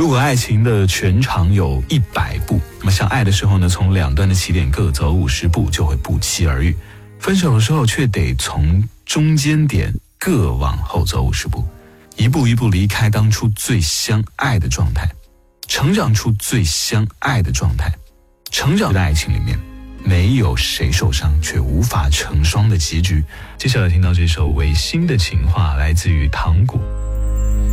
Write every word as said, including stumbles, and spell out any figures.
如果爱情的全长有一百步，那么相爱的时候呢，从两端的起点各走五十步就会不期而遇，分手的时候却得从中间点各往后走五十步，一步一步离开当初最相爱的状态，成长出最相爱的状态。成长的爱情里面没有谁受伤却无法成双的结局。接下来听到这首违心的情话，来自于糖果。